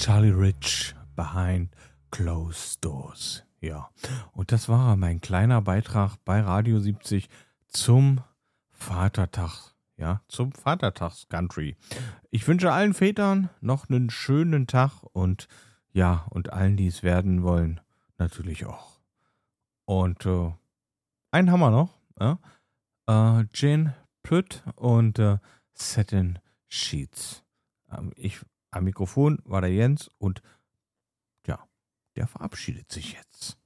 Charlie Rich, Behind Closed Doors. Ja, und das war mein kleiner Beitrag bei Radio 70 zum Vatertag. Ja, zum Vatertags-Country. Ich wünsche allen Vätern noch einen schönen Tag und ja, und allen, die es werden wollen, natürlich auch. Und einen haben wir noch. Ja? Jane Plutt und Satin Sheets. Am Mikrofon war der Jens und ja, der verabschiedet sich jetzt.